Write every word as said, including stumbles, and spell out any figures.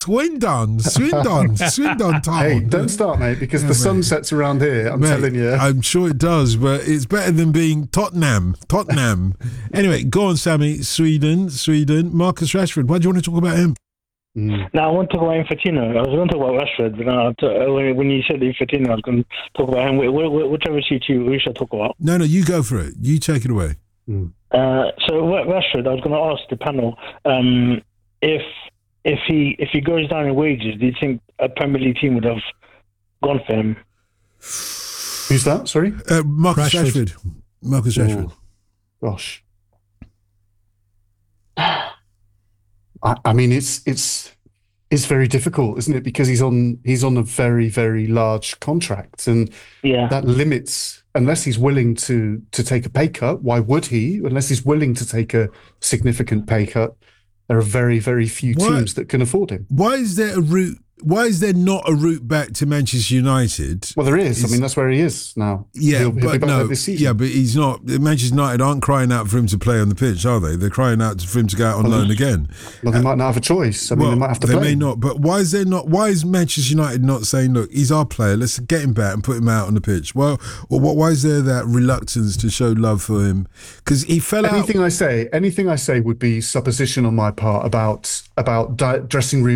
Swindon, Swindon, Swindon Town. Hey, don't start, mate, because Yeah, the sun mate. sets around here. I'm Mate, telling you. I'm sure it does, but it's better than being Tottenham. Tottenham. Anyway, go on, Sammy. Sweden, Sweden. Marcus Rashford. Why do you want to talk about him? Mm. Now, I want to talk about Infantino. I was going to talk about Rashford, but now, uh, when when you said Infantino, I was going to talk about him. Wh- wh- Whichever suits you, we should talk about. No, no, you go for it. You take it away. Mm. Uh, so Rashford, I was going to ask the panel um, if if he if he goes down in wages, do you think a Premier League team would have gone for him? Who's that? Sorry? Uh, Marcus Rashford. Rashford. Marcus Rashford. Oh, gosh. I, I mean, it's it's it's very difficult, isn't it? Because he's on he's on a very very large contract, and Yeah. that limits. Unless he's willing to to take a pay cut, why would he? Unless he's willing to take a significant pay cut, there are very very few Why- teams that can afford him. Why is there a route? Why is there not a route back to Manchester United? Well, there is. Is- I mean, that's where he is now. Yeah, He'll- he'll be but back no, there this season. yeah, but he's not. Manchester United aren't crying out for him to play on the pitch, are they? They're crying out for him to go out on Well, loan again. Well, they might not have a choice. I mean, well, they might have to they play. may him. not. But why is there not? Why is Manchester United not saying, "Look, he's our player. Let's get him back and put him out on the pitch"? Well, or what? Why is there that reluctance to show love for him? Because he fell out. Anything I say, anything I say would be supposition on my part about about di- dressing room